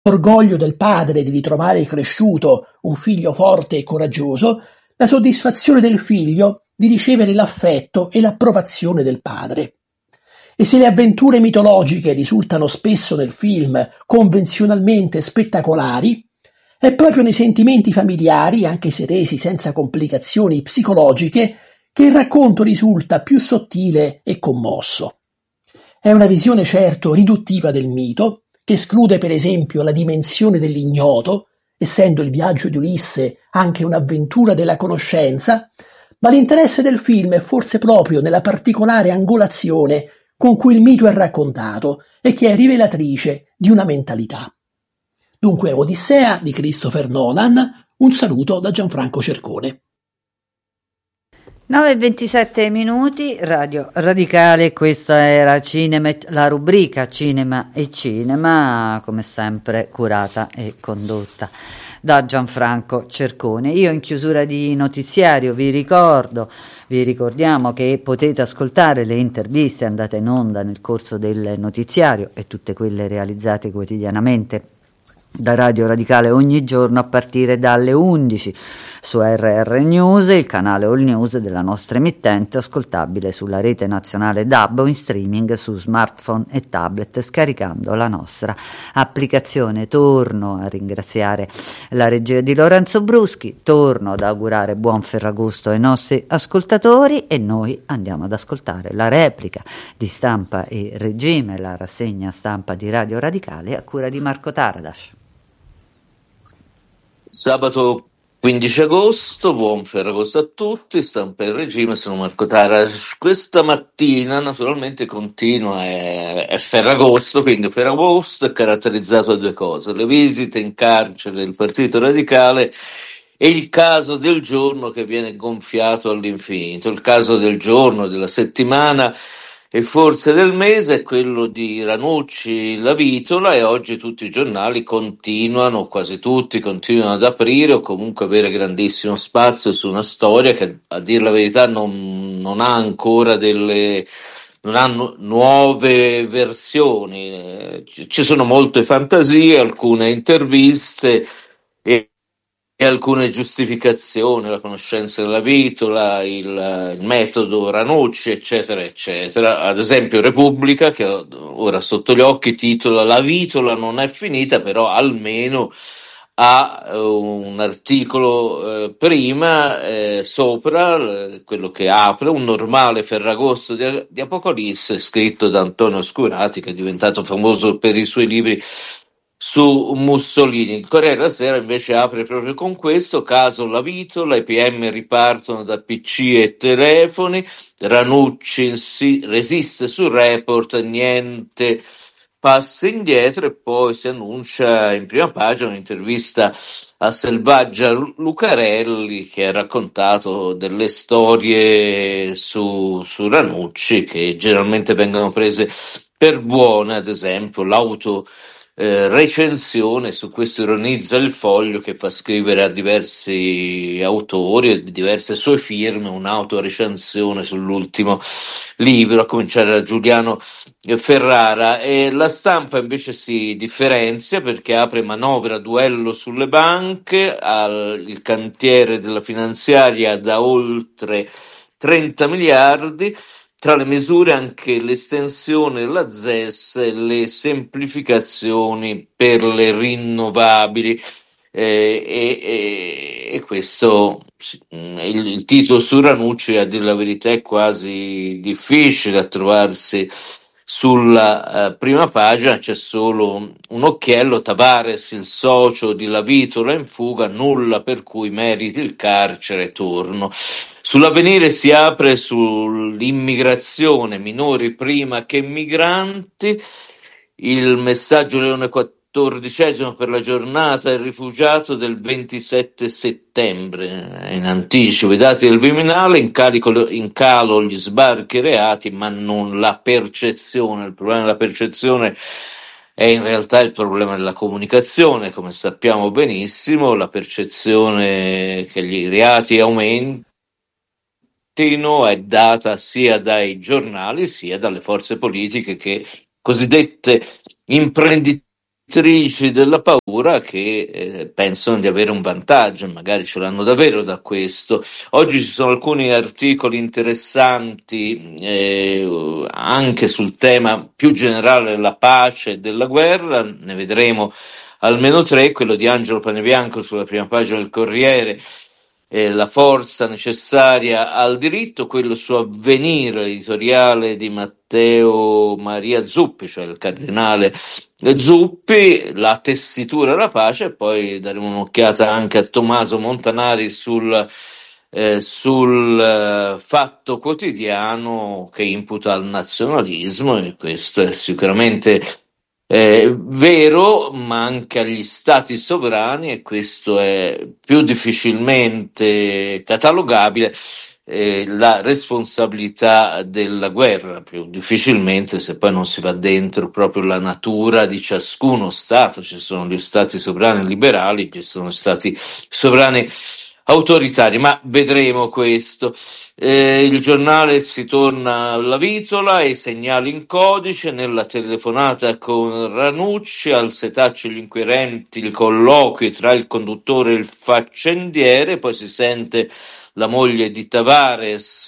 L'orgoglio del padre di ritrovare cresciuto un figlio forte e coraggioso, la soddisfazione del figlio di ricevere l'affetto e l'approvazione del padre. E se le avventure mitologiche risultano spesso nel film convenzionalmente spettacolari, è proprio nei sentimenti familiari, anche se resi senza complicazioni psicologiche, che il racconto risulta più sottile e commosso. È una visione certo riduttiva del mito, che esclude per esempio la dimensione dell'ignoto, essendo il viaggio di Ulisse anche un'avventura della conoscenza, ma l'interesse del film è forse proprio nella particolare angolazione con cui il mito è raccontato e che è rivelatrice di una mentalità. Dunque Odissea di Christopher Nolan, un saluto da Gianfranco Cercone. 9:27 Radio Radicale, questa era la rubrica Cinema e Cinema, come sempre curata e condotta da Gianfranco Cercone. Io in chiusura di notiziario vi ricordiamo che potete ascoltare le interviste andate in onda nel corso del notiziario e tutte quelle realizzate quotidianamente da Radio Radicale ogni giorno a partire dalle 11 su RR News, il canale All News della nostra emittente, ascoltabile sulla rete nazionale DAB o in streaming su smartphone e tablet scaricando la nostra applicazione. Torno a ringraziare la regia di Lorenzo Bruschi, torno ad augurare buon Ferragosto ai nostri ascoltatori e noi andiamo ad ascoltare la replica di Stampa e Regime, la rassegna stampa di Radio Radicale a cura di Marco Taradas. Sabato 15 agosto, buon Ferragosto a tutti, Stampa e Regime, sono Marco Taradas. Questa mattina naturalmente continua, è Ferragosto, quindi Ferragosto è caratterizzato da due cose: le visite in carcere del Partito Radicale e il caso del giorno che viene gonfiato all'infinito. Il caso del giorno, della settimana e forse del mese è quello di Ranucci La Vitola, e oggi tutti i giornali continuano, quasi tutti continuano ad aprire o comunque avere grandissimo spazio su una storia che, a dir la verità, non ha ancora non hanno nuove versioni. Ci sono molte fantasie, alcune interviste e alcune giustificazioni, la conoscenza della Vitola, il metodo Ranucci, eccetera, eccetera. Ad esempio Repubblica, che ora sotto gli occhi, titola "La Vitola non è finita", però almeno ha un articolo prima sopra, quello che apre un normale Ferragosto di Apocalisse, scritto da Antonio Oscurati, che è diventato famoso per i suoi libri su Mussolini. Il Corriere della Sera invece apre proprio con questo: caso La Vitola, i PM ripartono da PC e telefoni, Ranucci resiste sul report, niente passi indietro, e poi si annuncia in prima pagina un'intervista a Selvaggia Lucarelli, che ha raccontato delle storie su Ranucci che generalmente vengono prese per buone, ad esempio recensione, su questo ironizza il Foglio, che fa scrivere a diversi autori e di diverse sue firme un'autorecensione sull'ultimo libro, a cominciare da Giuliano Ferrara. E La Stampa invece si differenzia perché apre manovra duello sulle banche, il cantiere della finanziaria da oltre 30 miliardi. Tra le misure anche l'estensione della ZES e le semplificazioni per le rinnovabili. E questo, il titolo su Ranucci, a dire la verità, è quasi difficile da trovarsi sulla prima pagina. C'è solo un occhiello: Tavares, il socio di La Vitola in fuga, nulla per cui meriti il carcere, torno. Sull'Avvenire si apre sull'immigrazione, minori prima che migranti, il messaggio Leone XIV per la giornata del rifugiato del 27 settembre, in anticipo i dati del Viminale, in calo gli sbarchi reati, ma non la percezione. Il problema della percezione è in realtà il problema della comunicazione, come sappiamo benissimo. La percezione che gli reati aumentino è data sia dai giornali sia dalle forze politiche, che cosiddette imprenditrici vincitrici della paura che pensano di avere un vantaggio, magari ce l'hanno davvero da questo. Oggi ci sono alcuni articoli interessanti anche sul tema più generale della pace e della guerra, ne vedremo almeno tre: quello di Angelo Panebianco sulla prima pagina del Corriere, la forza necessaria al diritto; quello su Avvenire, editoriale di Matteo Maria Zuppi, cioè il cardinale Zuppi, la tessitura della pace; e poi daremo un'occhiata anche a Tommaso Montanari sul Fatto Quotidiano, che imputa al nazionalismo, e questo è sicuramente vero, ma anche agli stati sovrani, e questo è più difficilmente catalogabile. La responsabilità della guerra, più difficilmente, se poi non si va dentro proprio la natura di ciascuno Stato. Ci sono gli stati sovrani liberali, ci sono stati sovrani autoritari, ma vedremo questo. Il giornale si torna alla Vitola, ai segnali in codice, nella telefonata con Ranucci, al setaccio gli inquirenti, il colloquio tra il conduttore e il faccendiere, poi si sente la moglie di Tavares,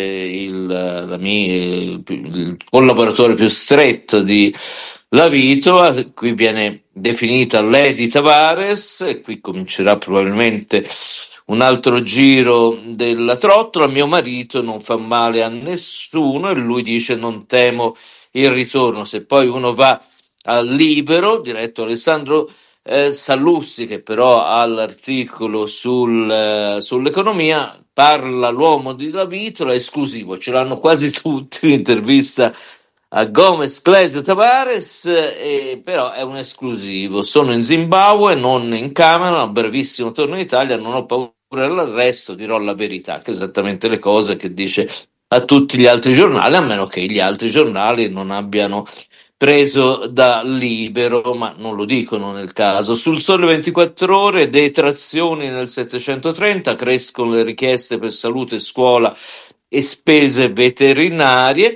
il collaboratore più stretto di La Vitola. Qui viene definita Lady Tavares, e qui comincerà probabilmente un altro giro della trottola. Mio marito non fa male a nessuno, e lui dice: non temo il ritorno. Se poi uno va al Libero, diretto Alessandro Sallussi, che però ha l'articolo sull'economia, parla l'uomo di La Vitola, esclusivo, ce l'hanno quasi tutti, l'intervista a Gomez, Clesio, Tavares, però è un esclusivo. Sono in Zimbabwe, non in Camerun, a brevissimo torno in Italia, non ho paura dell'arresto, dirò la verità, che è esattamente le cose che dice a tutti gli altri giornali, a meno che gli altri giornali non abbiano preso da Libero, ma non lo dicono nel caso. Sul Sole 24 Ore, detrazioni nel 730, crescono le richieste per salute, scuola e spese veterinarie.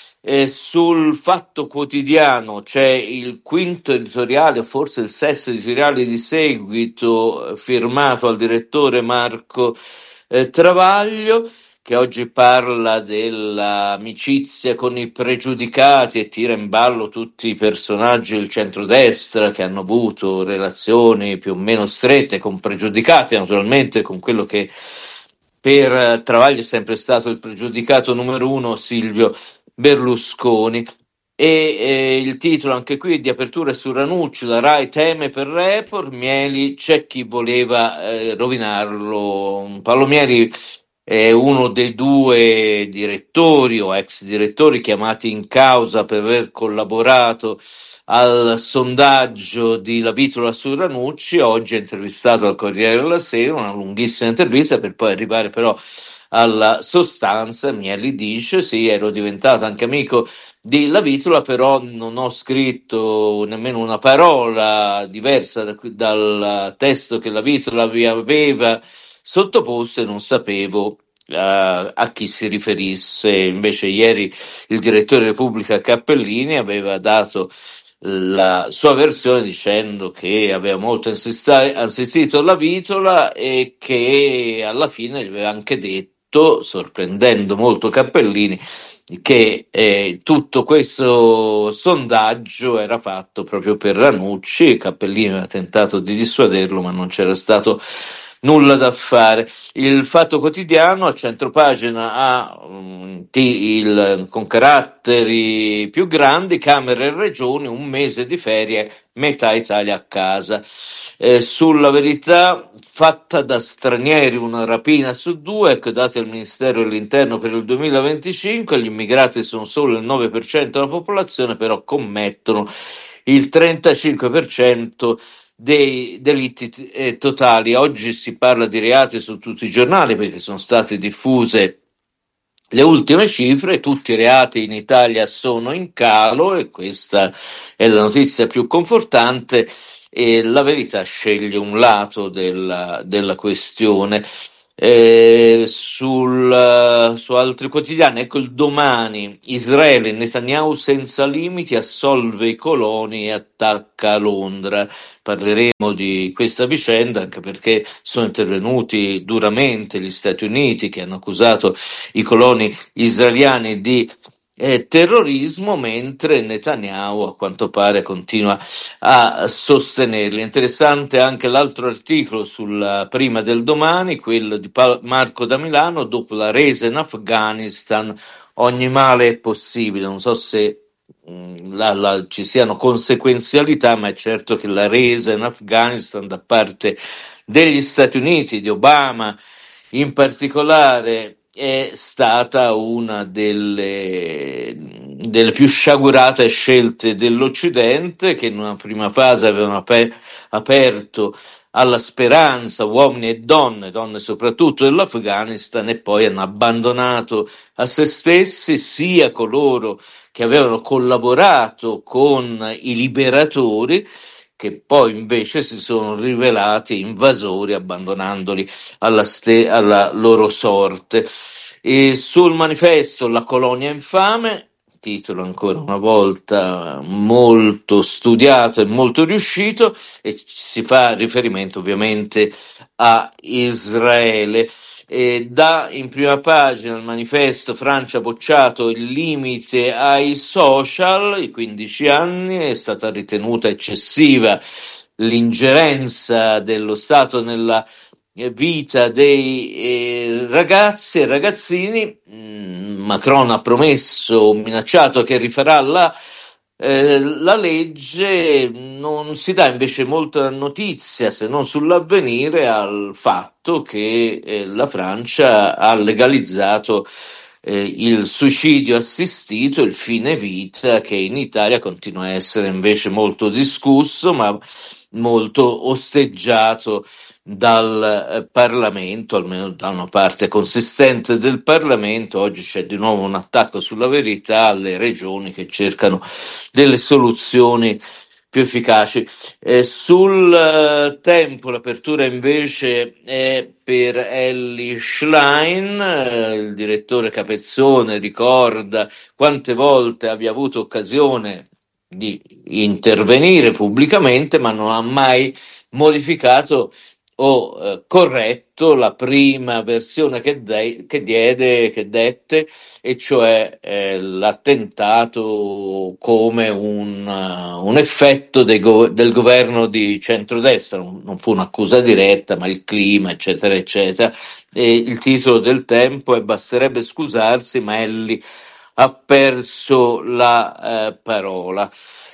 Sul Fatto Quotidiano c'è il quinto editoriale, forse il sesto editoriale di seguito, firmato al direttore Marco Travaglio, che oggi parla dell'amicizia con i pregiudicati e tira in ballo tutti i personaggi del centrodestra che hanno avuto relazioni più o meno strette con pregiudicati, naturalmente con quello che per Travaglio è sempre stato il pregiudicato numero uno, Silvio Berlusconi. E il titolo anche qui di apertura è su Ranucci: la Rai teme per Report, Mieli c'è chi voleva rovinarlo. Pallomieri è uno dei due direttori o ex direttori chiamati in causa per aver collaborato al sondaggio di La Vitola su Ranucci. Oggi è intervistato al Corriere della Sera, una lunghissima intervista per poi arrivare però alla sostanza. Mieli dice: sì, ero diventato anche amico di La Vitola, però non ho scritto nemmeno una parola diversa dal testo che La Vitola vi aveva sottoposto, e non sapevo a chi si riferisse. Invece ieri il direttore Repubblica Cappellini aveva dato la sua versione, dicendo che aveva molto insistito La Vitola e che alla fine gli aveva anche detto, sorprendendo molto Cappellini, che tutto questo sondaggio era fatto proprio per Ranucci. Cappellini aveva tentato di dissuaderlo, ma non c'era stato nulla da fare. Il Fatto Quotidiano a centropagina ha con caratteri più grandi: Camere e Regioni, un mese di ferie, metà Italia a casa. Sulla Verità, fatta da stranieri una rapina su due, ecco, dati al Ministero dell'Interno per il 2025, gli immigrati sono solo il 9% della popolazione, però commettono il 35% dei delitti totali. Oggi si parla di reati su tutti i giornali perché sono state diffuse le ultime cifre. Tutti i reati in Italia sono in calo, e questa è la notizia più confortante. E La Verità sceglie un lato della questione. su altri quotidiani, ecco il Domani, Israele, Netanyahu senza limiti, assolve i coloni e attacca Londra. Parleremo di questa vicenda anche perché sono intervenuti duramente gli Stati Uniti che hanno accusato i coloni israeliani di terrorismo, mentre Netanyahu a quanto pare continua a sostenerli. Interessante anche l'altro articolo sulla Prima del Domani, quello di Marco da Milano, dopo la resa in Afghanistan ogni male è possibile. Non so se ci siano conseguenzialità, ma è certo che la resa in Afghanistan da parte degli Stati Uniti, di Obama in particolare, è stata una delle più sciagurate scelte dell'Occidente, che in una prima fase avevano aperto alla speranza uomini e donne soprattutto dell'Afghanistan, e poi hanno abbandonato a se stessi sia coloro che avevano collaborato con i liberatori, che poi invece si sono rivelati invasori, abbandonandoli alla loro sorte. E sul Manifesto La colonia infame, titolo ancora una volta molto studiato e molto riuscito, e si fa riferimento ovviamente a Israele. E dà in prima pagina il Manifesto: Francia ha bocciato il limite ai social, i 15 anni, è stata ritenuta eccessiva l'ingerenza dello Stato nella vita dei ragazzi e ragazzini. Macron ha promesso, minacciato che rifarà la legge. Non si dà invece molta notizia, se non sull'avvenire, al fatto che la Francia ha legalizzato il suicidio assistito, il fine vita, che in Italia continua a essere invece molto discusso, ma molto osteggiato dal Parlamento, almeno da una parte consistente del Parlamento. Oggi c'è di nuovo un attacco sulla Verità alle regioni che cercano delle soluzioni più efficaci. Sul Tempo l'apertura invece è per Elly Schlein. Il direttore Capezzone ricorda quante volte abbia avuto occasione di intervenire pubblicamente, ma non ha mai modificato o corretto la prima versione che dette, e cioè l'attentato come un effetto del governo di centrodestra. Non fu un'accusa diretta, ma il clima, eccetera, eccetera. E il titolo del Tempo è: basterebbe scusarsi, ma Elly ha perso la parola.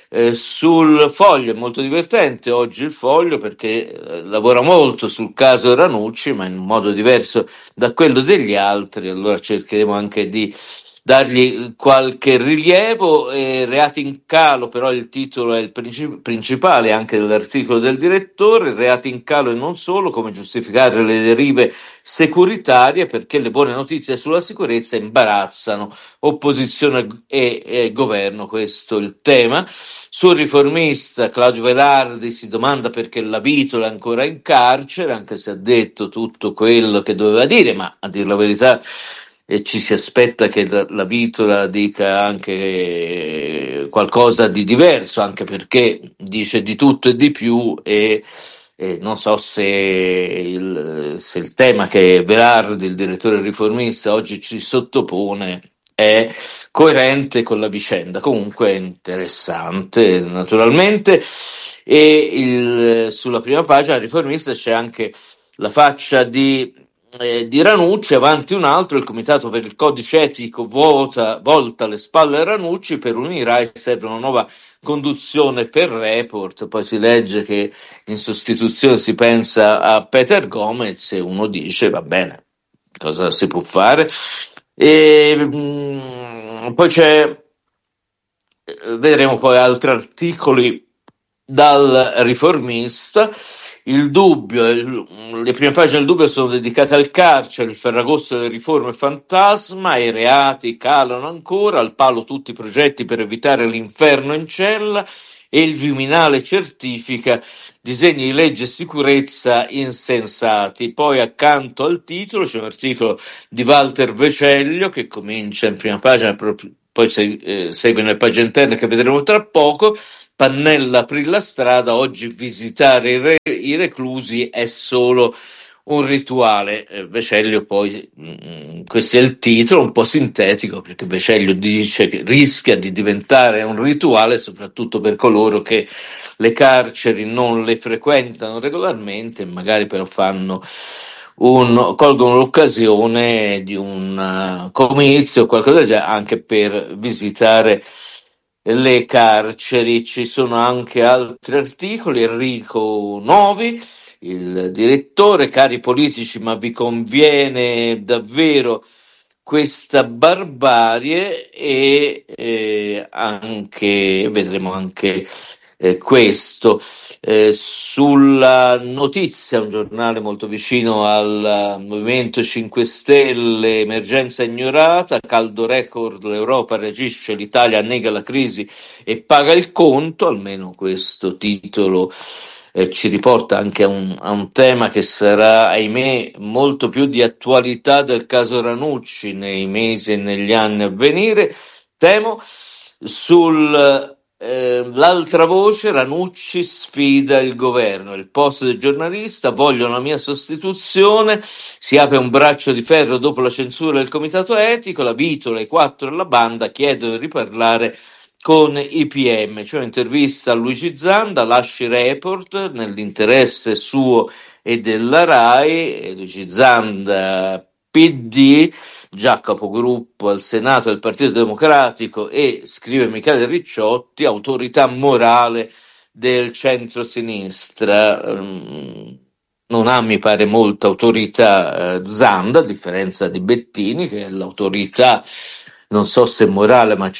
Sul Foglio è molto divertente oggi il Foglio, perché lavora molto sul caso Ranucci, ma in un modo diverso da quello degli altri. Allora cercheremo anche di dargli qualche rilievo. Reati in calo, però il titolo è il principale anche dell'articolo del direttore: reati in calo e non solo, come giustificare le derive securitarie, perché le buone notizie sulla sicurezza imbarazzano opposizione e governo. Questo è il tema. Sul Riformista Claudio Velardi si domanda perché la Vitola è ancora in carcere, anche se ha detto tutto quello che doveva dire, ma a dir la verità ci si aspetta che la Vitola dica anche qualcosa di diverso, anche perché dice di tutto e di più, e non so se il tema che Velardi, il direttore riformista, oggi ci sottopone è coerente con la vicenda. Comunque è interessante, naturalmente. E sulla prima pagina riformista c'è anche la faccia di Ranucci. Avanti un altro: il Comitato per il Codice Etico volta le spalle a Ranucci, per un'Rai serve una nuova conduzione per Report. Poi si legge che in sostituzione si pensa a Peter Gomez, e uno dice va bene, cosa si può fare? Poi vedremo poi altri articoli dal Riformista. Il Dubbio, le prime pagine del Dubbio sono dedicate al carcere: il Ferragosto delle riforme fantasma, i reati calano ancora, al palo tutti i progetti per evitare l'inferno in cella, e il Viminale certifica disegni di legge e sicurezza insensati. Poi accanto al titolo c'è un articolo di Walter Veceglio che comincia in prima pagina, poi seguono le pagine interne che vedremo tra poco. Pannella aprì la strada, oggi visitare i reclusi è solo un rituale. Veceglio poi, questo è il titolo, un po' sintetico, perché Veceglio dice che rischia di diventare un rituale soprattutto per coloro che le carceri non le frequentano regolarmente, magari però colgono l'occasione di un comizio o qualcosa del genere anche per visitare le carceri. Ci sono anche altri articoli. Enrico Novi, il direttore: cari politici, ma vi conviene davvero questa barbarie? E anche vedremo anche questo. Sulla Notizia, un giornale molto vicino al Movimento 5 Stelle, emergenza ignorata, caldo record, l'Europa reagisce, l'Italia nega la crisi e paga il conto. Almeno questo titolo ci riporta anche a un tema che sarà, ahimè, molto più di attualità del caso Ranucci nei mesi e negli anni a venire, temo. L'altra voce, Ranucci sfida il governo, il post del giornalista: vogliono la mia sostituzione, si apre un braccio di ferro dopo la censura del comitato etico, la Vitola, i 4 e la banda chiedono di riparlare con i PM. C'è un'intervista a Luigi Zanda, Lasci Report, nell'interesse suo e della RAI. Luigi Zanda, PD, già capogruppo al Senato del Partito Democratico, e scrive Michele Ricciotti, autorità morale del centro-sinistra. Non ha, mi pare, molta autorità Zanda, a differenza di Bettini, che è l'autorità, non so se morale, ma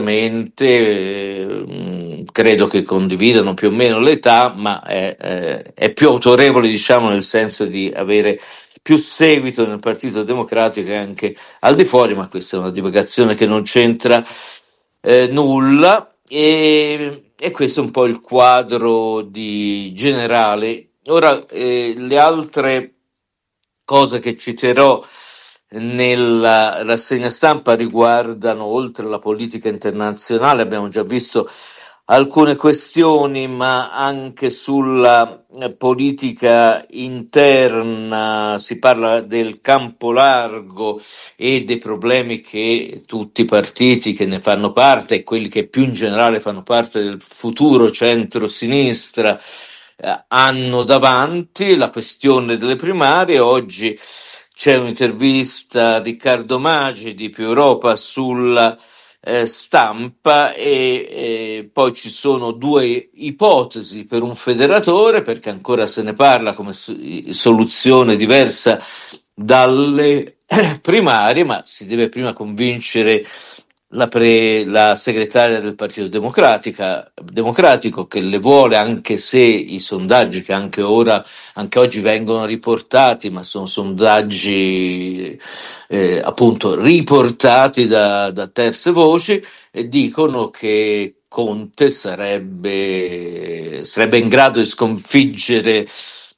certamente credo che condividano più o meno l'età, ma è più autorevole, diciamo, nel senso di avere più seguito nel Partito Democratico e anche al di fuori, ma questa è una divagazione che non c'entra nulla. E questo è un po' il quadro generale. Ora, le altre cose che citerò nella rassegna stampa riguardano, oltre alla politica internazionale, abbiamo già visto alcune questioni, ma anche sulla politica interna. Si parla del campo largo e dei problemi che tutti i partiti che ne fanno parte e quelli che più in generale fanno parte del futuro centro-sinistra hanno davanti. La questione delle primarie. Oggi c'è un'intervista a Riccardo Maggi di Più Europa sulla Stampa, e poi ci sono due ipotesi per un federatore, perché ancora se ne parla come soluzione diversa dalle primarie, ma si deve prima convincere la segretaria del Partito Democratico, che le vuole, anche se i sondaggi che anche oggi vengono riportati, ma sono sondaggi appunto riportati da terze voci, e dicono che Conte sarebbe in grado di sconfiggere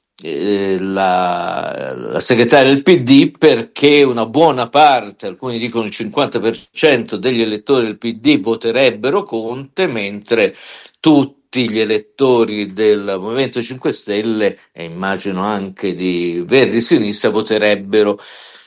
la segretaria del PD, perché una buona parte, alcuni dicono il 50% degli elettori del PD voterebbero Conte, mentre tutti gli elettori del Movimento 5 Stelle, e immagino anche di Verdi Sinistra, voterebbero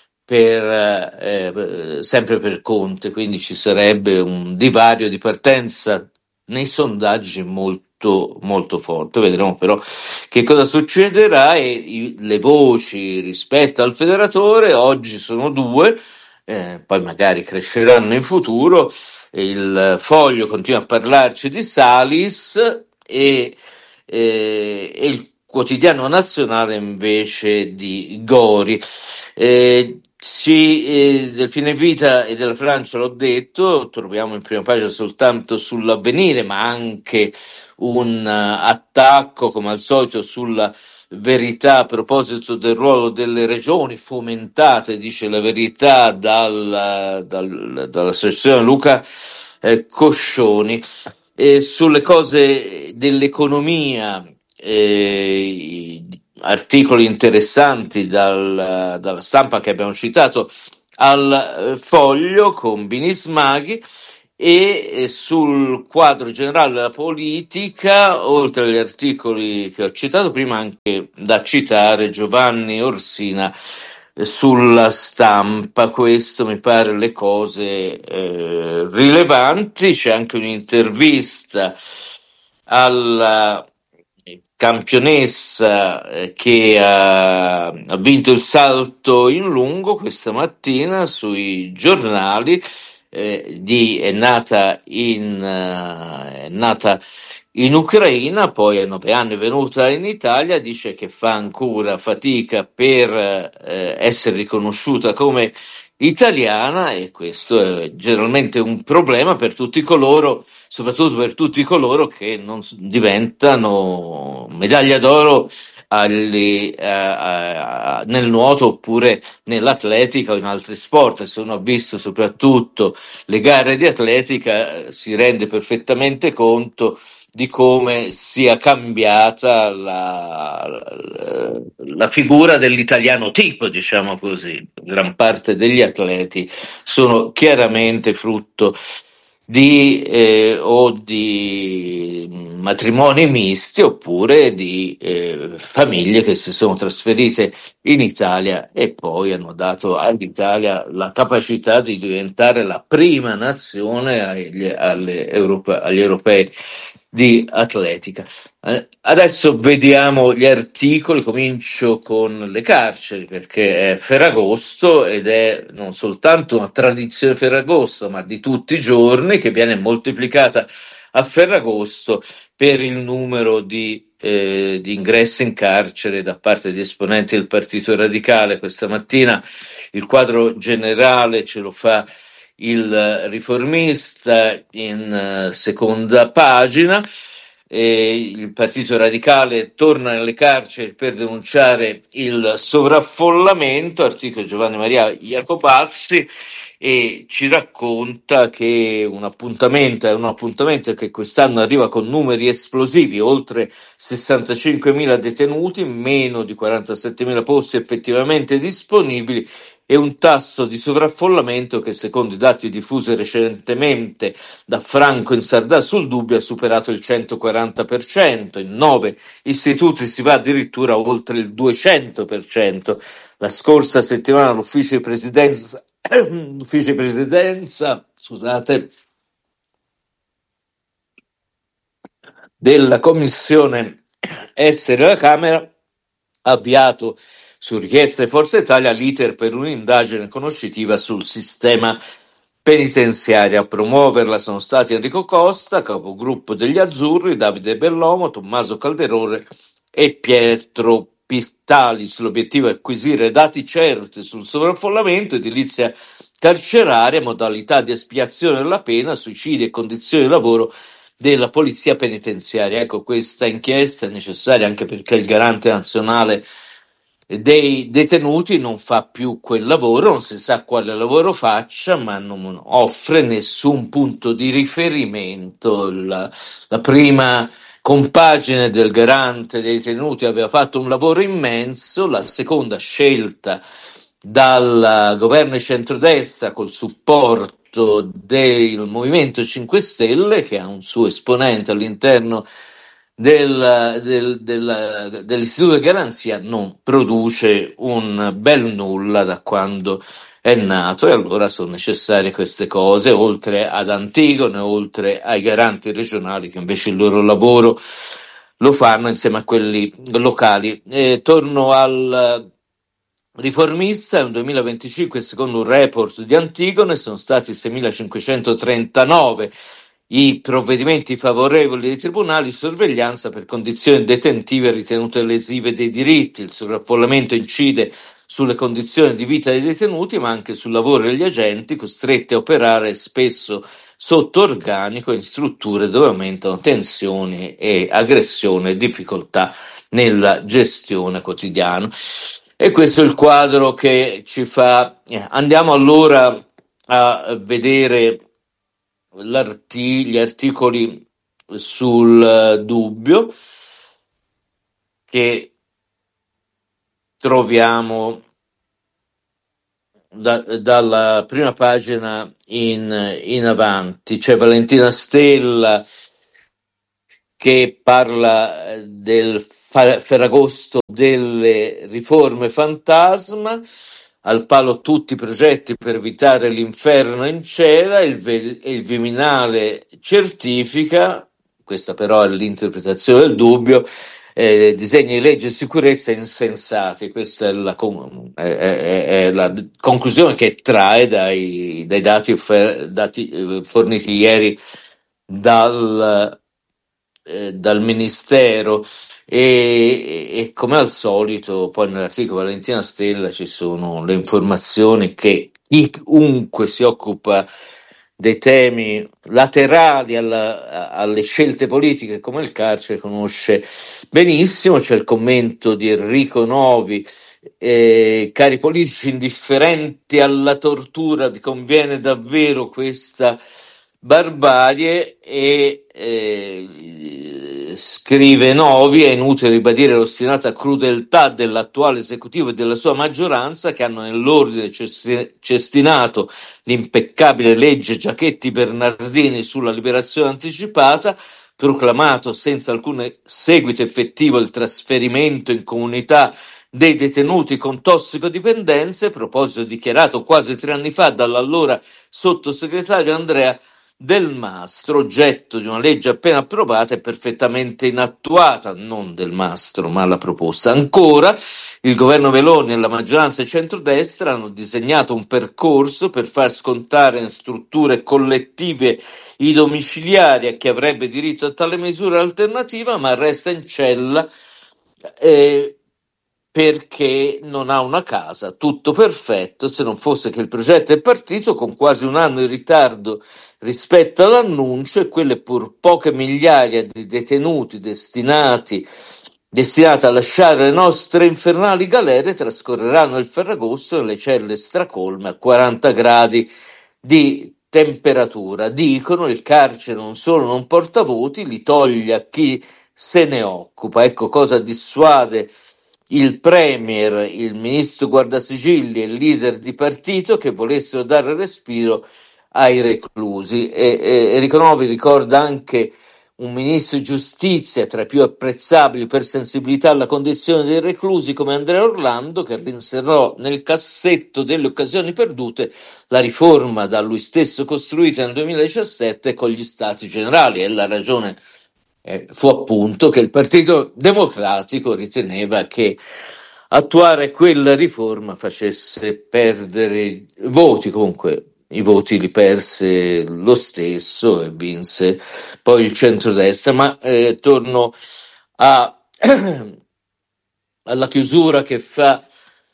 sempre per Conte. Quindi ci sarebbe un divario di partenza nei sondaggi molto, molto forte. Vedremo però che cosa succederà. E le voci rispetto al federatore oggi sono due, poi magari cresceranno in futuro. Il Foglio continua a parlarci di Salis e il Quotidiano Nazionale invece di Gori. Del fine vita e della Francia l'ho detto, troviamo in prima pagina soltanto sull'Avvenire, ma anche un attacco, come al solito, sulla Verità a proposito del ruolo delle regioni, fomentate, dice la Verità, dall'associazione Luca Coscioni. sulle cose dell'economia, articoli interessanti dalla stampa che abbiamo citato al Foglio con Bini Smaghi, e sul quadro generale della politica, oltre agli articoli che ho citato prima, anche da citare Giovanni Orsina sulla stampa. Questo mi pare le cose rilevanti. C'è anche un'intervista alla campionessa che ha vinto il salto in lungo questa mattina sui giornali. È nata in Ucraina, poi a 9 anni è venuta in Italia, dice che fa ancora fatica per essere riconosciuta come italiana, e questo è generalmente un problema per tutti coloro, soprattutto per tutti coloro che non diventano medaglia d'oro nel nuoto oppure nell'atletica o in altri sport. Se uno ha visto soprattutto le gare di atletica, si rende perfettamente conto di come sia cambiata la figura dell'italiano tipo, diciamo così. Gran parte degli atleti sono chiaramente frutto di matrimoni misti oppure di famiglie che si sono trasferite in Italia e poi hanno dato all'Italia la capacità di diventare la prima nazione agli europei di atletica. Adesso vediamo gli articoli, comincio con le carceri, perché è Ferragosto ed è non soltanto una tradizione Ferragosto, ma di tutti i giorni, che viene moltiplicata a Ferragosto per il numero di ingressi in carcere da parte di esponenti del Partito Radicale. Questa mattina il quadro generale ce lo fa il Riformista in seconda pagina. Il Partito Radicale torna nelle carceri per denunciare il sovraffollamento, articolo Giovanni Maria Iacobazzi, e ci racconta che è un appuntamento che quest'anno arriva con numeri esplosivi, oltre 65.000 detenuti, meno di 47.000 posti effettivamente disponibili, e un tasso di sovraffollamento che, secondo i dati diffusi recentemente da Franco in Sardà sul Dubbio, ha superato il 140%. In 9 istituti si va addirittura oltre il 200%. La scorsa settimana l'ufficio di presidenza della Commissione Esteri della Camera ha avviato, su richiesta di Forza Italia, l'iter per un'indagine conoscitiva sul sistema penitenziario. A promuoverla sono stati Enrico Costa, capogruppo degli Azzurri, Davide Bellomo, Tommaso Calderone e Pietro Pittalis. L'obiettivo è acquisire dati certi sul sovraffollamento, edilizia carceraria, modalità di espiazione della pena, suicidi e condizioni di lavoro della polizia penitenziaria. Ecco, questa inchiesta è necessaria anche perché il garante nazionale dei detenuti non fa più quel lavoro, non si sa quale lavoro faccia, ma non offre nessun punto di riferimento. La prima compagine del garante dei detenuti aveva fatto un lavoro immenso, la seconda, scelta dal governo di centrodestra col supporto del Movimento 5 Stelle, che ha un suo esponente all'interno dell'Istituto di Garanzia, non produce un bel nulla da quando è nato, e allora sono necessarie queste cose, oltre ad Antigone, oltre ai garanti regionali che invece il loro lavoro lo fanno insieme a quelli locali. Torno al Riformista. Nel 2025, secondo un report di Antigone, sono stati 6.539 i provvedimenti favorevoli dei tribunali di sorveglianza per condizioni detentive ritenute lesive dei diritti. Il sovraffollamento incide sulle condizioni di vita dei detenuti, ma anche sul lavoro degli agenti, costretti a operare spesso sotto organico in strutture dove aumentano tensioni e aggressione e difficoltà nella gestione quotidiana. E questo è il quadro che ci fa. Andiamo allora a vedere gli articoli sul Dubbio, che troviamo dalla prima pagina in avanti. C'è Valentina Stella che parla del Ferragosto delle riforme fantasma, al palo tutti i progetti per evitare l'inferno in cera, il Viminale certifica, questa però è l'interpretazione del Dubbio, disegni di legge e sicurezza insensati. Questa è la conclusione che trae dai dati forniti ieri dal Ministero, e come al solito poi nell'articolo Valentina Stella ci sono le informazioni che chiunque si occupa dei temi laterali alle scelte politiche come il carcere conosce benissimo. C'è il commento di Enrico Novi: cari politici indifferenti alla tortura, vi conviene davvero questa barbarie? E scrive Novi: è inutile ribadire l'ostinata crudeltà dell'attuale esecutivo e della sua maggioranza, che hanno nell'ordine cestinato l'impeccabile legge Giachetti-Bernardini sulla liberazione anticipata, proclamato senza alcun seguito effettivo il trasferimento in comunità dei detenuti con tossicodipendenze, proposito dichiarato quasi 3 anni fa dall'allora sottosegretario Andrea Del Mastro, oggetto di una legge appena approvata e perfettamente inattuata, non Del Mastro ma la proposta. Ancora, il governo Meloni e la maggioranza di centrodestra hanno disegnato un percorso per far scontare in strutture collettive i domiciliari a chi avrebbe diritto a tale misura alternativa, ma resta in cella perché non ha una casa. Tutto perfetto, se non fosse che il progetto è partito con quasi un anno di ritardo rispetto all'annuncio, e quelle pur poche migliaia di detenuti destinati a lasciare le nostre infernali galere trascorreranno il Ferragosto nelle celle stracolme a 40 gradi di temperatura. Dicono: il carcere non solo non porta voti, li toglie a chi se ne occupa. Ecco cosa dissuade il premier, il ministro Guardasigilli e il leader di partito che volessero dare respiro ai reclusi. Enrico Novi ricorda anche un ministro di giustizia tra i più apprezzabili per sensibilità alla condizione dei reclusi come Andrea Orlando, che rinserrò nel cassetto delle occasioni perdute la riforma da lui stesso costruita nel 2017 con gli Stati Generali. E la ragione fu appunto che il Partito Democratico riteneva che attuare quella riforma facesse perdere voti. Comunque i voti li perse lo stesso e vinse poi il centrodestra. Ma torno alla chiusura che fa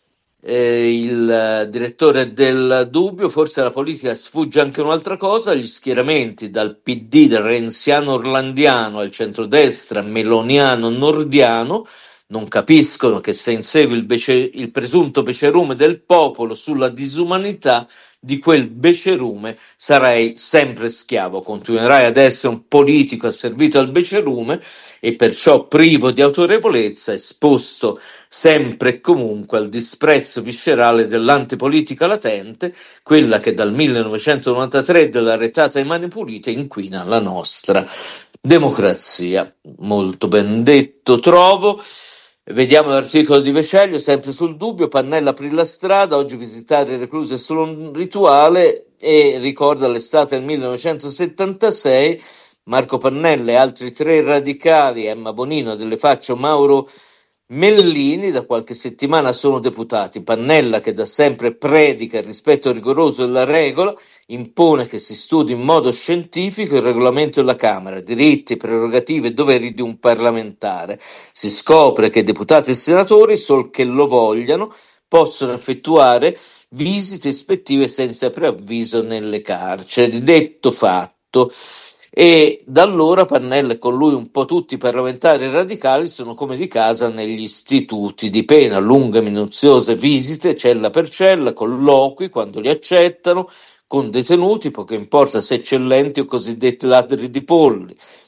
il direttore del Dubbio. Forse alla politica sfugge anche un'altra cosa: gli schieramenti dal PD del renziano orlandiano al centrodestra meloniano nordiano non capiscono che se insegui il presunto becerume del popolo sulla disumanità di quel becerume sarai sempre schiavo, continuerai ad essere un politico asservito al becerume e perciò privo di autorevolezza, esposto sempre e comunque al disprezzo viscerale dell'antipolitica latente, quella che dal 1993 della retata ai mani pulite inquina la nostra democrazia. Molto ben detto, trovo. Vediamo l'articolo di Veceglio, sempre sul Dubbio. Pannella aprì la strada, oggi visitare i reclusi è solo un rituale, e ricorda l'estate del 1976, Marco Pannella e altri 3 radicali, Emma Bonino, Delle Faccio, Mauro Mellini, da qualche settimana sono deputati. Pannella, che da sempre predica il rispetto rigoroso della regola, impone che si studi in modo scientifico il regolamento della Camera, diritti, prerogative e doveri di un parlamentare. Si scopre che deputati e senatori, sol che lo vogliano, possono effettuare visite ispettive senza preavviso nelle carceri. Detto fatto. E da allora Pannella e con lui un po' tutti i parlamentari radicali sono come di casa negli istituti di pena: lunghe minuziose visite cella per cella, colloqui quando li accettano con detenuti, poco importa se eccellenti o cosiddetti ladri di polli.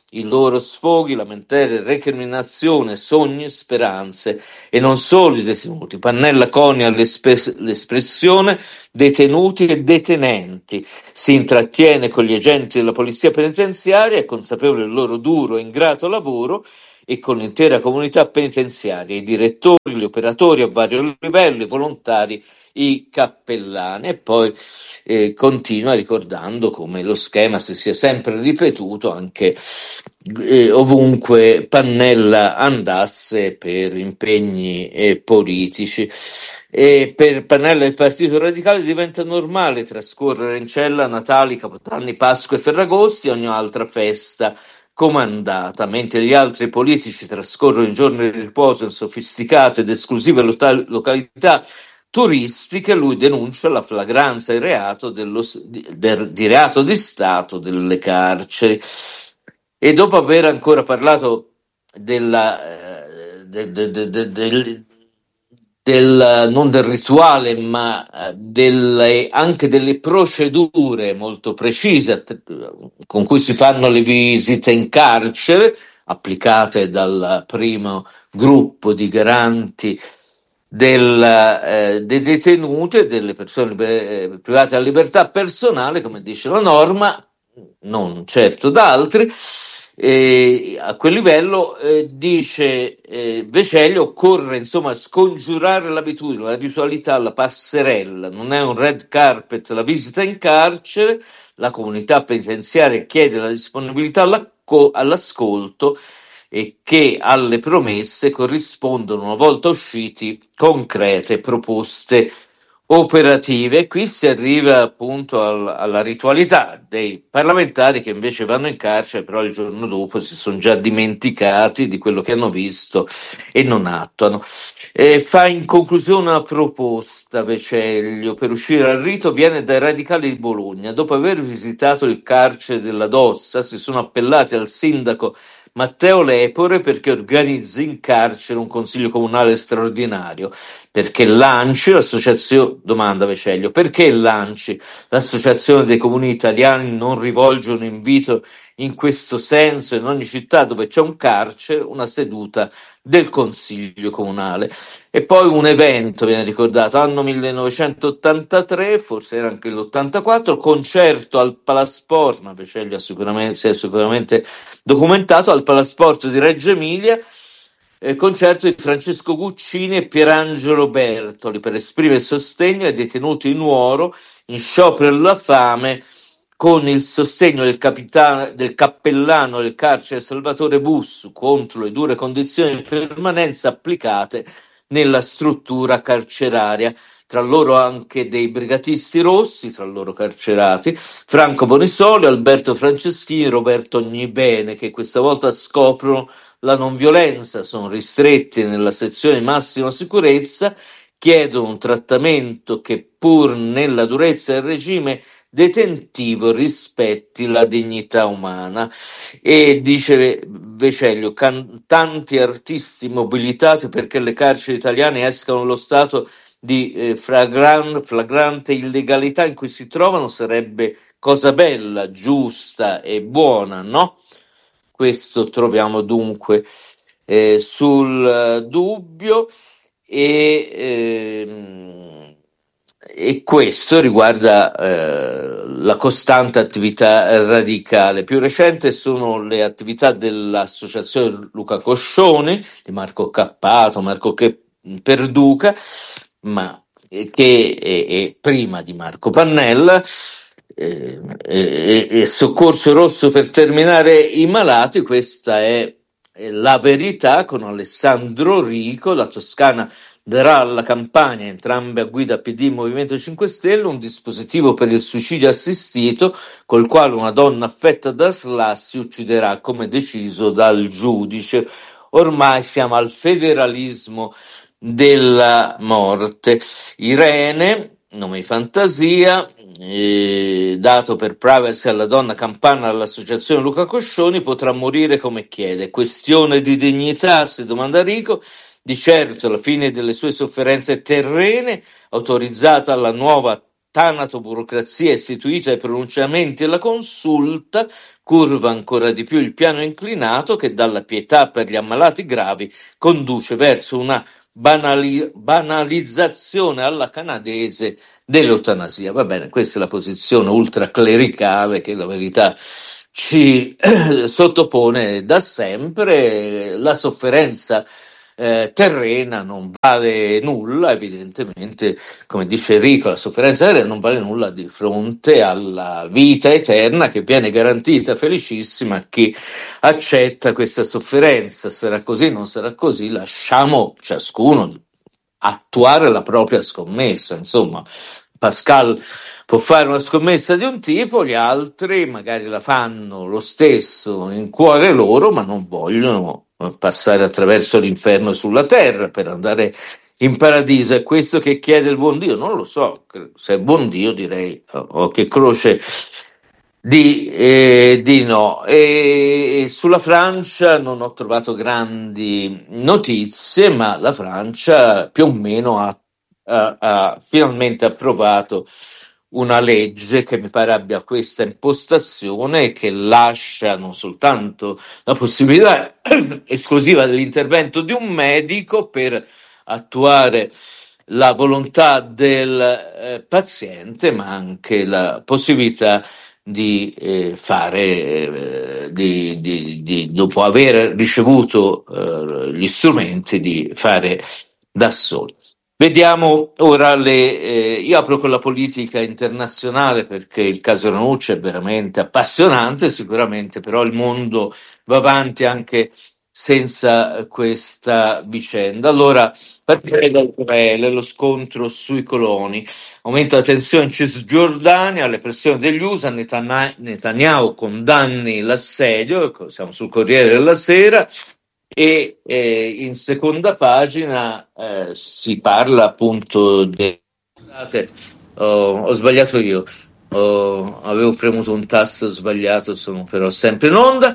i loro sfoghi, lamentele, recriminazione, sogni e speranze, e non solo i detenuti. Pannella conia l'espressione detenuti e detenenti, si intrattiene con gli agenti della polizia penitenziaria, è consapevole del loro duro e ingrato lavoro, e con l'intera comunità penitenziaria, i direttori, gli operatori a vario livello, i volontari, i cappellani. E poi continua ricordando come lo schema si sia sempre ripetuto anche ovunque Pannella andasse per impegni politici. E per Pannella e il Partito Radicale diventa normale trascorrere in cella Natali, Capodanni, Pasqua e Ferragosti e ogni altra festa comandata, mentre gli altri politici trascorrono i giorni di riposo in sofisticate ed esclusive località turistiche. Lui denuncia la flagranza e reato di reato di Stato delle carceri. E dopo aver ancora parlato non del rituale, ma anche delle procedure molto precise con cui si fanno le visite in carcere, applicate dal primo gruppo di garanti dei detenuti e delle persone private della libertà personale, come dice la norma, non certo da altri. A quel livello dice Veceglio, occorre insomma scongiurare l'abitudine, la ritualità, la passerella, non è un red carpet la visita in carcere. La comunità penitenziaria chiede la disponibilità all'ascolto e che alle promesse corrispondono, una volta usciti, concrete proposte operative. Qui si arriva appunto alla ritualità dei parlamentari che invece vanno in carcere, però il giorno dopo si sono già dimenticati di quello che hanno visto e non attuano. Fa in conclusione una proposta Veceglio per uscire al rito, viene dai radicali di Bologna. Dopo aver visitato il carcere della Dozza si sono appellati al sindaco Matteo Lepore perché organizzi in carcere un consiglio comunale straordinario, perché l'ANCI, domanda Veceglio, perché l'ANCI, l'associazione dei comuni italiani, non rivolge un invito in questo senso in ogni città dove c'è un carcere, una seduta del consiglio comunale. E poi un evento viene ricordato, anno 1983, forse era anche l'84, concerto al Palasport, ma Veceglio si è sicuramente documentato, al Palasport di Reggio Emilia, concerto di Francesco Guccini e Pierangelo Bertoli per esprimere sostegno ai detenuti in Nuoro in sciopero della fame, con il sostegno del cappellano del carcere Salvatore Bussu contro le dure condizioni di permanenza applicate nella struttura carceraria. Tra loro anche dei brigatisti rossi, tra loro carcerati, Franco Bonisoli, Alberto Franceschini, Roberto Ognibene, che questa volta scoprono la non violenza, sono ristretti nella sezione massima sicurezza, chiedono un trattamento che pur nella durezza del regime detentivo rispetti la dignità umana. E dice Veceglio, tanti artisti mobilitati perché le carceri italiane escano dallo stato di flagrante illegalità in cui si trovano sarebbe cosa bella, giusta e buona, no? Questo troviamo dunque sul dubbio, e questo riguarda la costante attività radicale. Più recente sono le attività dell'associazione Luca Coscioni, di Marco Cappato, Marco Perduca, ma che è prima di Marco Pannella, e Soccorso Rosso per terminare i malati. Questa è la verità con Alessandro Rico. La Toscana darà alla Campania, entrambe a guida PD Movimento 5 Stelle, un dispositivo per il suicidio assistito col quale una donna affetta da SLA si ucciderà come deciso dal giudice. Ormai siamo al federalismo della morte. Irene, nome di fantasia, dato per privacy alla donna campana dall'associazione Luca Coscioni, potrà morire come chiede. Questione di dignità, si domanda Rico. Di certo la fine delle sue sofferenze terrene, autorizzata la nuova tanatoburocrazia istituita ai pronunciamenti e alla consulta, curva ancora di più il piano inclinato che dalla pietà per gli ammalati gravi conduce verso una banalizzazione alla canadese dell'eutanasia. Va bene, questa è la posizione ultraclericale che la verità ci sottopone da sempre. La sofferenza terrena non vale nulla, evidentemente, come dice Enrico, la sofferenza terrena non vale nulla di fronte alla vita eterna che viene garantita felicissima a chi accetta questa sofferenza. Sarà così, non sarà così, lasciamo ciascuno attuare la propria scommessa. Insomma, Pascal può fare una scommessa di un tipo, gli altri magari la fanno lo stesso in cuore loro, ma non vogliono passare attraverso l'inferno sulla terra per andare in paradiso. È questo che chiede il buon Dio? Non lo so, se è buon Dio direi che croce di no. E sulla Francia non ho trovato grandi notizie, ma la Francia più o meno ha finalmente approvato una legge che mi pare abbia questa impostazione e che lascia non soltanto la possibilità esclusiva dell'intervento di un medico per attuare la volontà del paziente, ma anche la possibilità di fare, dopo aver ricevuto gli strumenti, di fare da soli. Vediamo ora io apro con la politica internazionale perché il caso Ranucci è veramente appassionante, sicuramente, però il mondo va avanti anche senza questa vicenda. Allora, partirei da Israele, lo scontro sui coloni. Aumenta la tensione in Cisgiordania, le pressioni degli USA, Netanyahu condanni l'assedio, siamo sul Corriere della Sera, e in seconda pagina si parla appunto Scusate, ho sbagliato io, avevo premuto un tasto sbagliato, sono però sempre in onda.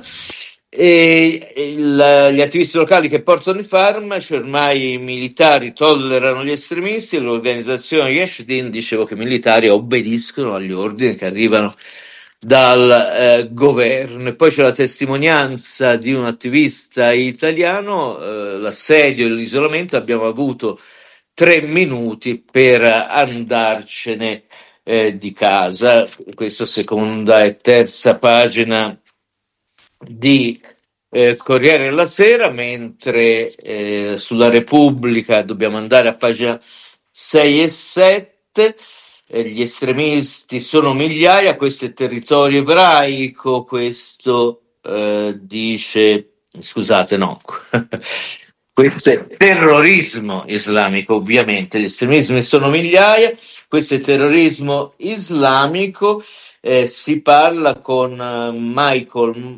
Gli attivisti locali che portano i farmaci, ormai i militari tollerano gli estremisti, l'organizzazione Yesh Din, dicevo che i militari obbediscono agli ordini che arrivano dal governo. E poi c'è la testimonianza di un attivista italiano, l'assedio e l'isolamento, abbiamo avuto 3 minuti per andarcene di casa. Questa seconda e terza pagina di Corriere della Sera, mentre sulla Repubblica dobbiamo andare a pagina 6 e 7. Gli estremisti sono migliaia, questo è territorio ebraico, questo dice, scusate, no, questo è terrorismo islamico, ovviamente, gli estremismi sono migliaia, questo è terrorismo islamico. Si parla con Michael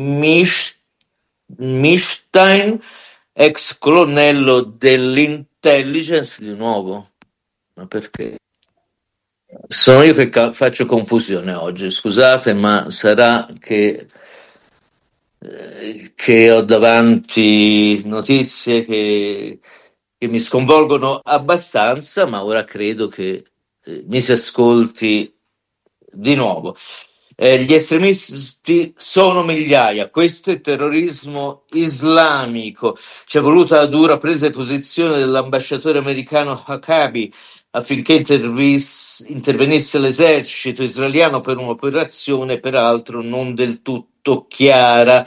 Mishstein, ex colonnello dell'intelligence, di nuovo, ma perché? Sono io che faccio confusione oggi, scusate, ma sarà che ho davanti notizie che mi sconvolgono abbastanza, ma ora credo che mi si ascolti di nuovo. Gli estremisti sono migliaia, questo è terrorismo islamico. Ci è voluta la dura presa di posizione dell'ambasciatore americano Huckabee affinché intervenisse l'esercito israeliano per un'operazione peraltro non del tutto chiara.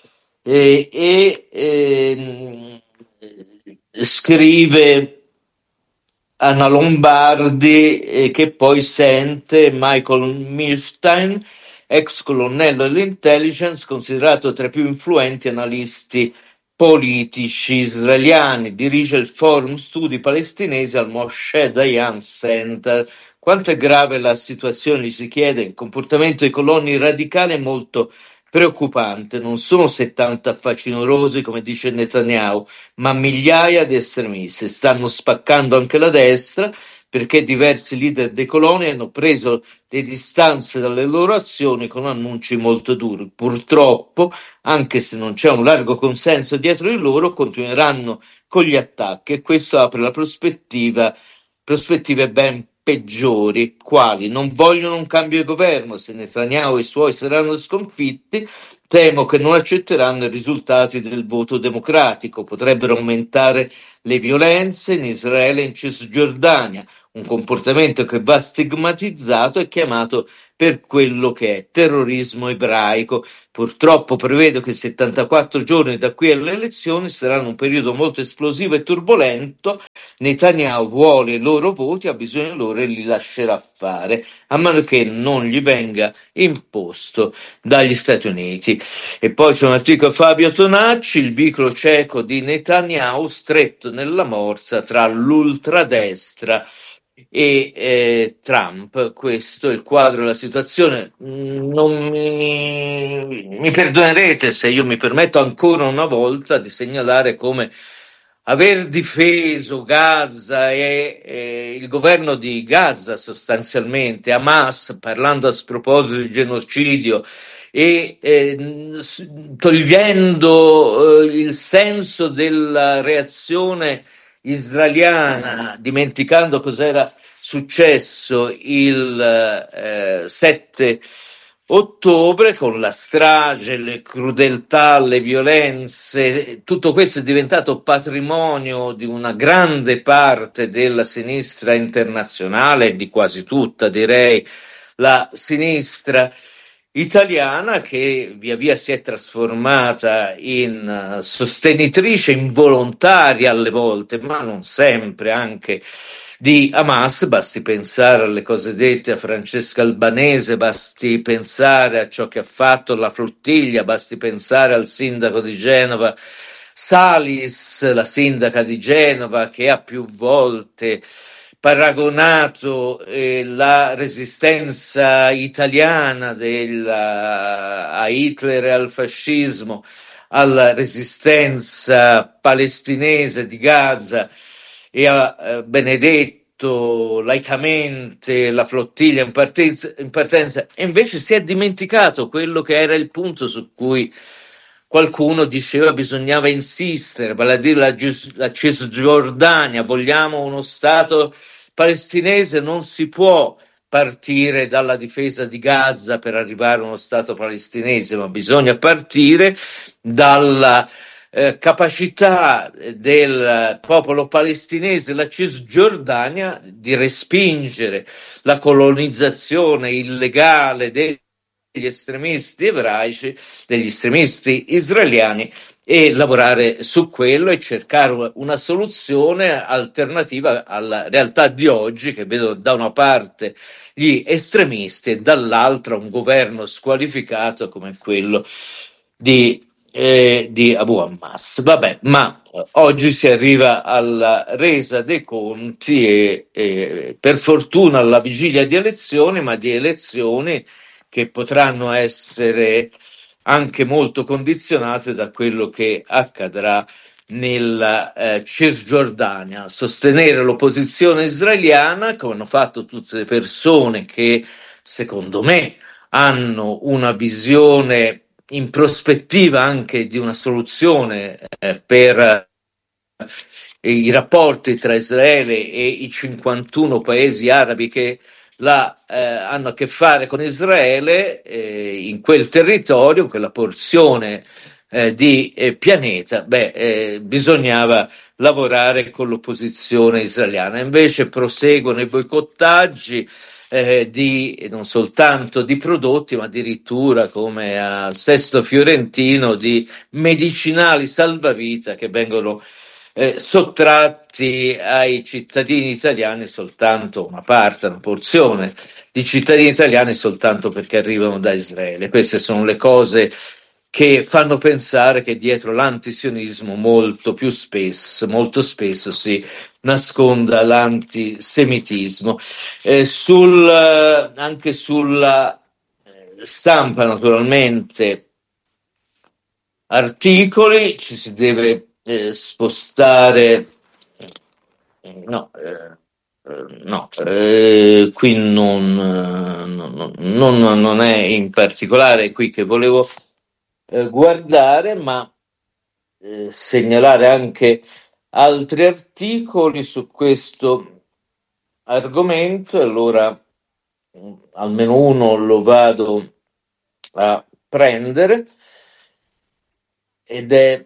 Scrive Anna Lombardi, che poi sente Michael Milstein, ex colonnello dell'intelligence, considerato tra i più influenti analisti politici israeliani, dirige il forum studi palestinesi al Moshe Dayan Center. Quanto è grave la situazione, gli si chiede, il comportamento dei coloni radicali è molto preoccupante, non sono 70 facinorosi come dice Netanyahu, ma migliaia di estremisti. Stanno spaccando anche la destra perché diversi leader dei coloni hanno preso le distanze dalle loro azioni con annunci molto duri. Purtroppo, anche se non c'è un largo consenso dietro di loro, continueranno con gli attacchi e questo apre la prospettive ben peggiori, quali non vogliono un cambio di governo, se Netanyahu e i suoi saranno sconfitti, temo che non accetteranno i risultati del voto democratico, potrebbero aumentare le violenze in Israele e in Cisgiordania, un comportamento che va stigmatizzato e chiamato per quello che è terrorismo ebraico. Purtroppo prevedo che i 74 giorni da qui alle elezioni saranno un periodo molto esplosivo e turbolento. Netanyahu vuole i loro voti, ha bisogno loro e li lascerà fare, a meno che non gli venga imposto dagli Stati Uniti. E poi c'è un articolo di Fabio Tonacci, il vicolo cieco di Netanyahu stretto nella morsa tra l'ultradestra e Trump. Questo è il quadro della situazione. Non mi perdonerete se io mi permetto ancora una volta di segnalare come aver difeso Gaza e il governo di Gaza, sostanzialmente Hamas, parlando a sproposito di genocidio e togliendo il senso della reazione israeliana, dimenticando cos'era successo il 7 ottobre con la strage, le crudeltà, le violenze. Tutto questo è diventato patrimonio di una grande parte della sinistra internazionale, di quasi tutta, direi, la sinistra italiana, che via via si è trasformata in sostenitrice involontaria alle volte, ma non sempre, anche di Hamas. Basti pensare alle cose dette a Francesca Albanese, basti pensare a ciò che ha fatto la flottiglia, basti pensare al sindaco di Genova Salis, la sindaca di Genova, che ha più volte paragonato la resistenza italiana a Hitler e al fascismo alla resistenza palestinese di Gaza e ha benedetto laicamente la flottiglia in partenza, e invece si è dimenticato quello che era il punto su cui qualcuno diceva bisognava insistere, vale a dire la Cisgiordania. Vogliamo uno Stato palestinese, non si può partire dalla difesa di Gaza per arrivare a uno Stato palestinese, ma bisogna partire dalla capacità del popolo palestinese, la Cisgiordania, di respingere la colonizzazione illegale degli estremisti ebraici, degli estremisti israeliani, e lavorare su quello e cercare una soluzione alternativa alla realtà di oggi, che vedo da una parte gli estremisti e dall'altra un governo squalificato come quello di Abu Hammas. Vabbè, ma oggi si arriva alla resa dei conti e per fortuna alla vigilia di elezioni, ma di elezioni che potranno essere anche molto condizionate da quello che accadrà nella Cisgiordania. Sostenere l'opposizione israeliana, come hanno fatto tutte le persone che, secondo me, hanno una visione in prospettiva anche di una soluzione per i rapporti tra Israele e i 51 paesi arabi che hanno a che fare con Israele, in quel territorio, in quella porzione di pianeta. Bisognava lavorare con l'opposizione israeliana. Invece proseguono i boicottaggi non soltanto di prodotti, ma addirittura, come al Sesto Fiorentino, di medicinali salvavita che vengono sottratti ai cittadini italiani, soltanto una parte, una porzione di cittadini italiani, soltanto perché arrivano da Israele. Queste sono le cose che fanno pensare che dietro l'antisionismo molto spesso si nasconda l'antisemitismo. Anche sulla stampa, naturalmente, articoli, ci si deve spostare. Qui non è in particolare qui che volevo guardare, ma segnalare anche altri articoli su questo argomento, allora almeno uno lo vado a prendere, ed è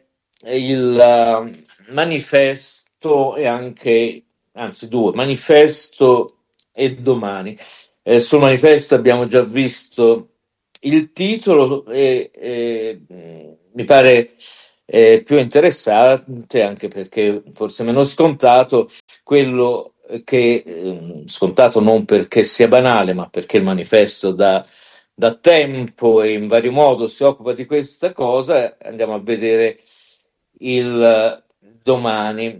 il manifesto e anche, anzi due, manifesto e domani. Sul manifesto abbiamo già visto il titolo e mi pare più interessante, anche perché forse meno scontato, quello che scontato non perché sia banale, ma perché il manifesto da tempo e in vario modo si occupa di questa cosa. Andiamo a vedere il domani,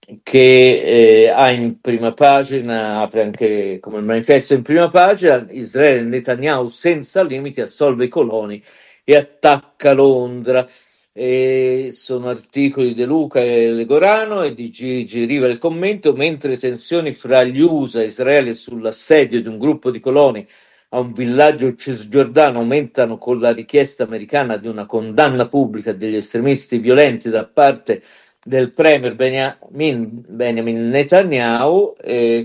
che ha in prima pagina, apre anche come il manifesto in prima pagina: Israele, Netanyahu senza limiti assolve i coloni e attacca Londra. E sono articoli di De Luca e Legorano e di Gigi Riva il commento: mentre tensioni fra gli USA e Israele sull'assedio di un gruppo di coloni a un villaggio cisgiordano aumentano con la richiesta americana di una condanna pubblica degli estremisti violenti da parte del premier Benjamin Netanyahu,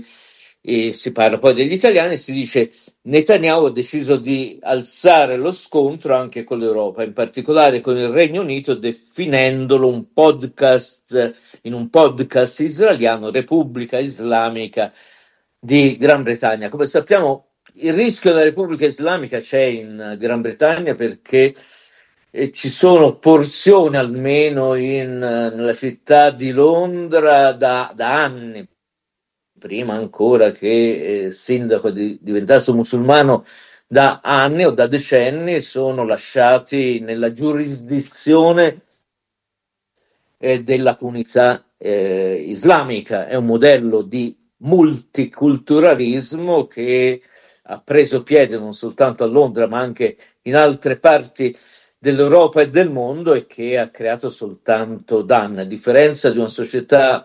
e si parla poi degli italiani. Si dice: Netanyahu ha deciso di alzare lo scontro anche con l'Europa, in particolare con il Regno Unito, definendolo in un podcast israeliano, Repubblica Islamica di Gran Bretagna. Come sappiamo, il rischio della Repubblica Islamica c'è in Gran Bretagna perché ci sono porzioni, almeno nella città di Londra, da anni, prima ancora che il sindaco diventasse musulmano, da anni o da decenni sono lasciati nella giurisdizione della comunità islamica. È un modello di multiculturalismo che ha preso piede non soltanto a Londra ma anche in altre parti dell'Europa e del mondo, e che ha creato soltanto danni, a differenza di una società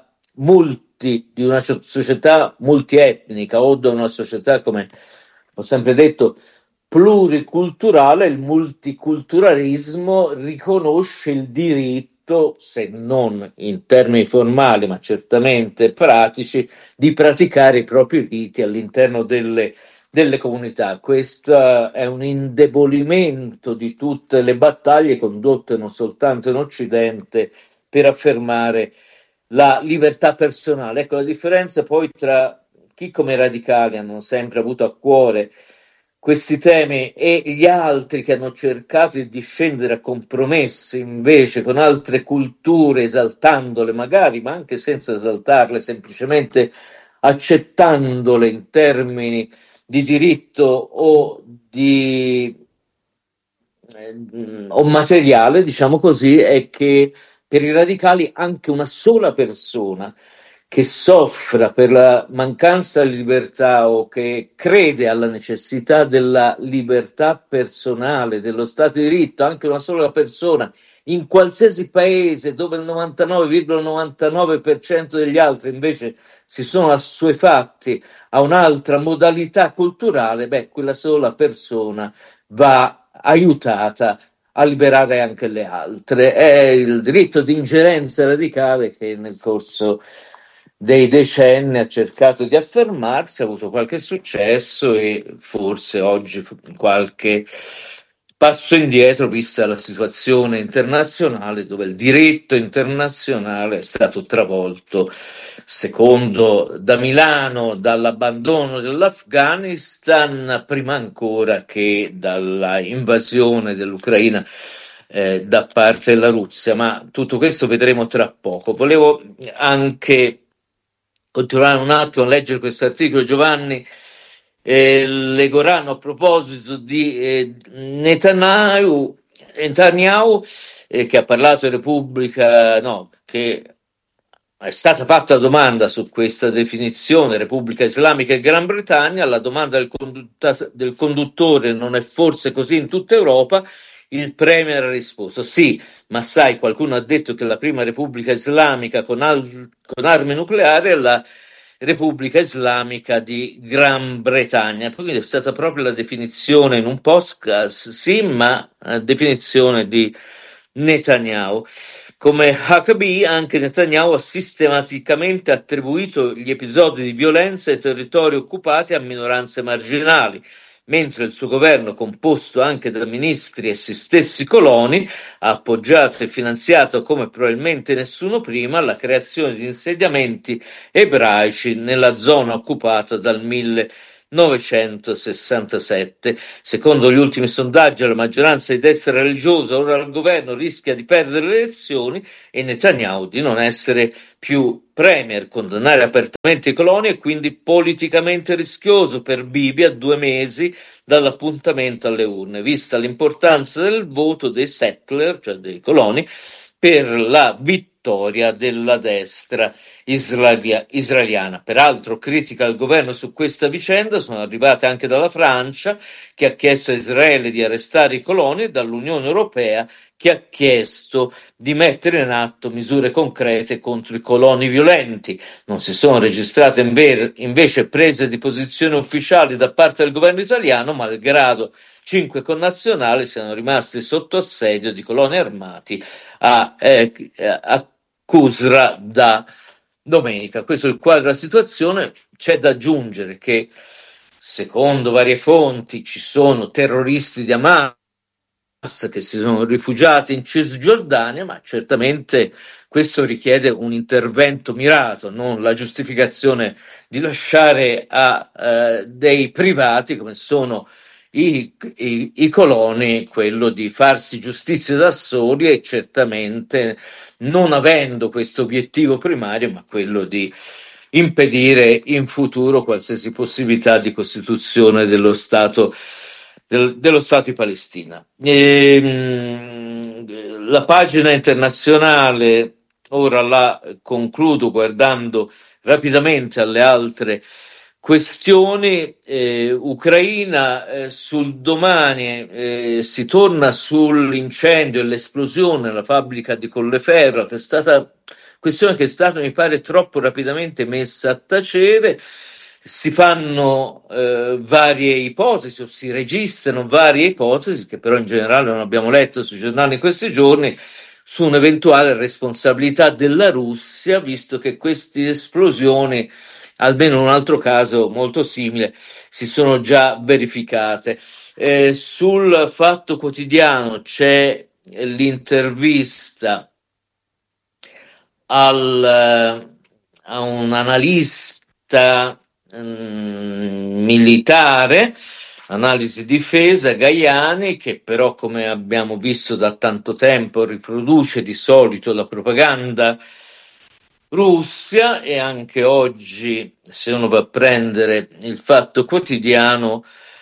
multietnica o di una società, come ho sempre detto, pluriculturale. Il multiculturalismo riconosce il diritto, se non in termini formali ma certamente pratici, di praticare i propri riti all'interno delle comunità. Questo è un indebolimento di tutte le battaglie condotte non soltanto in Occidente per affermare la libertà personale. Ecco la differenza poi tra chi, come i radicali, hanno sempre avuto a cuore questi temi e gli altri che hanno cercato di scendere a compromessi invece con altre culture, esaltandole magari, ma anche senza esaltarle, semplicemente accettandole in termini di diritto o materiale, diciamo così. È che per i radicali anche una sola persona che soffra per la mancanza di libertà o che crede alla necessità della libertà personale, dello Stato di diritto, anche una sola persona in qualsiasi paese dove il 99,99% degli altri invece si sono assuefatti a un'altra modalità culturale, quella sola persona va aiutata a liberare anche le altre. È il diritto di ingerenza radicale che nel corso dei decenni ha cercato di affermarsi, ha avuto qualche successo e forse oggi qualche passo indietro, vista la situazione internazionale, dove il diritto internazionale è stato travolto, secondo da Milano, dall'abbandono dell'Afghanistan, prima ancora che dalla invasione dell'Ucraina da parte della Russia. Ma tutto questo vedremo tra poco. Volevo anche continuare un attimo a leggere questo articolo, Giovanni Legorano, a proposito di Netanyahu, che ha parlato di Repubblica, che è stata fatta la domanda su questa definizione, Repubblica Islamica e Gran Bretagna. La domanda del conduttore: non è forse così in tutta Europa? Il premier ha risposto: sì, ma sai, qualcuno ha detto che la prima Repubblica Islamica con armi nucleari è la Repubblica Islamica di Gran Bretagna. Quindi è stata proprio la definizione in un podcast, sì, ma definizione di Netanyahu. Come Huckabee, anche Netanyahu ha sistematicamente attribuito gli episodi di violenza ai territori occupati a minoranze marginali, mentre il suo governo, composto anche da ministri essi stessi coloni, ha appoggiato e finanziato come probabilmente nessuno prima la creazione di insediamenti ebraici nella zona occupata dal 1967. Secondo gli ultimi sondaggi, la maggioranza di destra religiosa ora al governo rischia di perdere le elezioni e Netanyahu di non essere più premier. Condannare apertamente i coloni è quindi politicamente rischioso per Bibi a 2 mesi dall'appuntamento alle urne, vista l'importanza del voto dei settler, cioè dei coloni, per la vittoria della destra israeliana. Peraltro critiche al governo su questa vicenda sono arrivate anche dalla Francia, che ha chiesto a Israele di arrestare i coloni, e dall'Unione Europea, che ha chiesto di mettere in atto misure concrete contro i coloni violenti. Non si sono registrate invece prese di posizione ufficiali da parte del governo italiano, malgrado 5 connazionali siano rimasti sotto assedio di coloni armati a Qusra da domenica. Questo è il quadro della situazione. C'è da aggiungere che, secondo varie fonti, ci sono terroristi di Hamas che si sono rifugiati in Cisgiordania, ma certamente questo richiede un intervento mirato, non la giustificazione di lasciare a dei privati come sono i coloni quello di farsi giustizia da soli, e certamente non avendo questo obiettivo primario, ma quello di impedire in futuro qualsiasi possibilità di costituzione dello Stato di Palestina. La pagina internazionale ora la concludo guardando rapidamente alle altre questioni. Ucraina, sul Domani si torna sull'incendio e l'esplosione alla fabbrica di Colleferro, che è stata questione che è stata, mi pare, troppo rapidamente messa a tacere. Si fanno varie ipotesi, o si registrano varie ipotesi, che però in generale non abbiamo letto sui giornali in questi giorni, su un'eventuale responsabilità della Russia, visto che queste esplosioni, almeno in un altro caso molto simile, si sono già verificate. Sul Fatto Quotidiano c'è l'intervista a un analista militare, analisi difesa, Gaiani, che però, come abbiamo visto da tanto tempo, riproduce di solito la propaganda Russia, e anche oggi, se uno va a prendere il Fatto Quotidiano,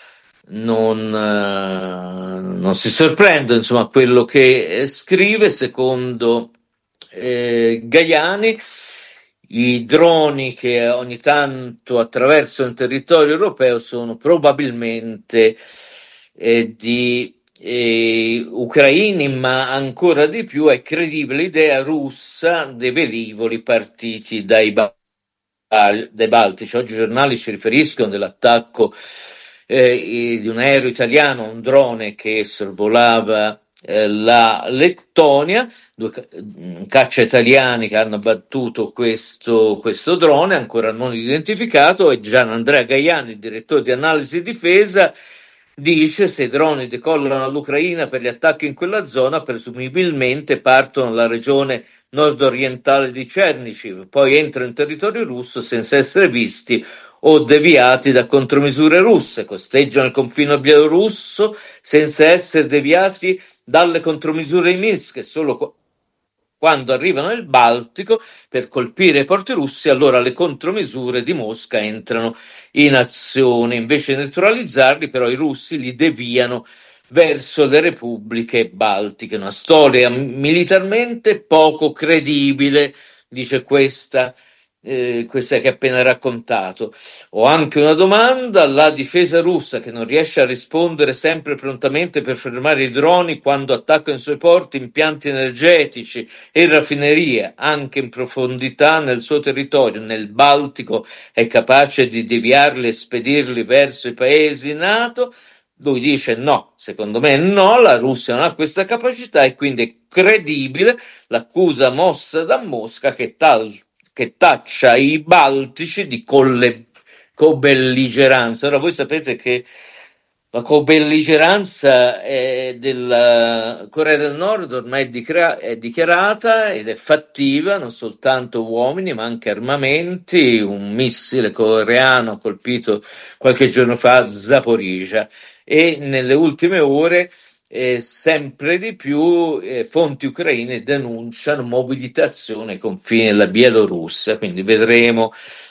non si sorprende, insomma, quello che scrive. Secondo Gaiani, i droni che ogni tanto attraversano il territorio europeo sono probabilmente di ucraini, ma ancora di più è credibile l'idea russa dei velivoli partiti dai Baltici. Oggi i giornali ci riferiscono dell'attacco di un aereo italiano, un drone che sorvolava la Lettonia, due caccia italiani che hanno abbattuto questo drone ancora non identificato, e Gian Andrea Gaiani, direttore di analisi difesa, dice: se i droni decollano all'Ucraina per gli attacchi in quella zona, presumibilmente partono dalla regione nord-orientale di Chernihiv, poi entrano in territorio russo senza essere visti o deviati da contromisure russe, costeggiano il confine bielorusso senza essere deviati dalle contromisure di Minsk, e solo quando arrivano nel Baltico per colpire i porti russi, allora le contromisure di Mosca entrano in azione. Invece di neutralizzarli, però, i russi li deviano verso le repubbliche baltiche. Una storia militarmente poco credibile, dice questa che hai appena raccontato. Ho anche una domanda: la difesa russa, che non riesce a rispondere sempre prontamente per fermare i droni quando attaccano i suoi porti, impianti energetici e raffinerie, anche in profondità nel suo territorio, nel Baltico, è capace di deviarli e spedirli verso i paesi NATO? Lui dice no, secondo me no, la Russia non ha questa capacità e quindi è credibile l'accusa mossa da Mosca che taccia i baltici di cobelligeranza. Ora voi sapete che la cobelligeranza della Corea del Nord ormai è dichiarata ed è fattiva, non soltanto uomini ma anche armamenti. Un missile coreano ha colpito qualche giorno fa Zaporizhia e nelle ultime ore sempre di più fonti ucraine denunciano mobilitazione ai confini della Bielorussia, quindi vedremo